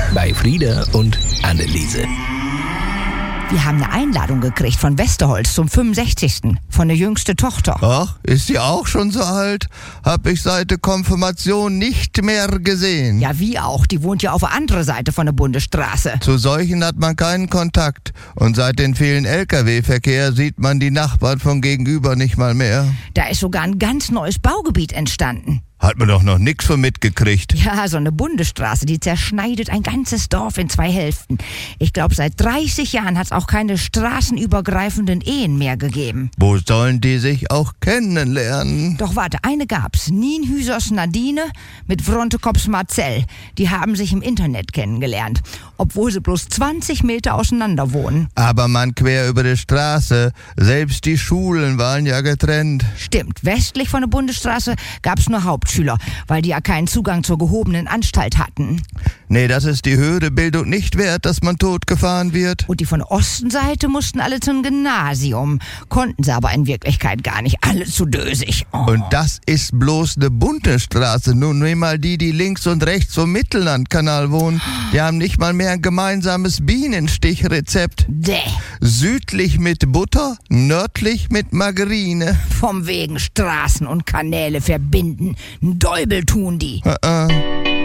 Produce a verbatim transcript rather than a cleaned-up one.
bei Frieda und Anneliese. Wir haben eine Einladung gekriegt von Westerholz zum fünfundsechzigsten von der jüngsten Tochter. Ach, ist sie auch schon so alt? Hab ich seit der Konfirmation nicht mehr gesehen. Ja, wie auch. Die wohnt ja auf der anderen Seite von der Bundesstraße. Zu solchen hat man keinen Kontakt. Und seit dem vielen L K W-Verkehr sieht man die Nachbarn von gegenüber nicht mal mehr. Da ist sogar ein ganz neues Baugebiet entstanden. Hat man doch noch nix von mitgekriegt. Ja, so eine Bundesstraße, die zerschneidet ein ganzes Dorf in zwei Hälften. Ich glaube, seit dreißig Jahren hat es auch keine straßenübergreifenden Ehen mehr gegeben. Wo sollen die sich auch kennenlernen? Doch warte, eine gab's. Nienhüsers Nadine mit Frontekops Marcel. Die haben sich im Internet kennengelernt, obwohl sie bloß zwanzig Meter auseinander wohnen. Aber man quer über die Straße. Selbst die Schulen waren ja getrennt. Stimmt, westlich von der Bundesstraße gab's nur Hauptschüler, weil die ja keinen Zugang zur gehobenen Anstalt hatten. Nee, das ist die höhere Bildung nicht wert, dass man totgefahren wird. Und die von der Ostenseite mussten alle zum Gymnasium. Konnten sie aber in Wirklichkeit gar nicht. Alle zu dösig. Oh. Und das ist bloß eine Bundesstraße. Nun nimm mal die, die links und rechts vom Mittellandkanal wohnen. Die haben nicht mal mehr ein gemeinsames Bienenstichrezept. Däh. Südlich mit Butter, nördlich mit Margarine. Vom wegen Straßen und Kanäle verbinden. N Däubel tun die. Uh-uh.